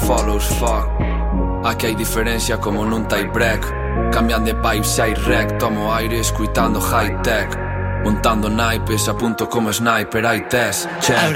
follows, fuck. Aquí hai diferencia como nun tie break. Cambian de pipe se hai rec. Tomo aire escuitando high tech. Montando naipes, apunto como sniper, hai test. Check.